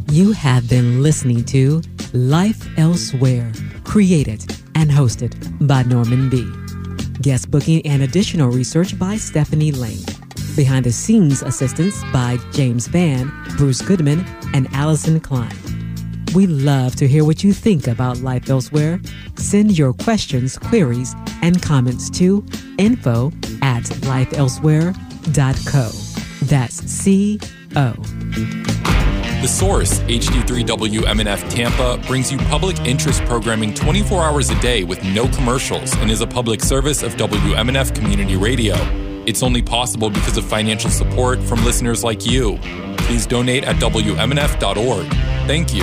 You have been listening to Life Elsewhere, created and hosted by Norman B. Guest booking and additional research by Stephanie Lane. Behind the scenes assistance by James Vann, Bruce Goodman, and Allison Klein. We love to hear what you think about Life Elsewhere. Send your questions, queries, and comments to info@lifeelsewhere.co. That's C-O. The Source, HD3 WMNF Tampa, brings you public interest programming 24 hours a day with no commercials and is a public service of WMNF Community Radio. It's only possible because of financial support from listeners like you. Please donate at WMNF.org. Thank you.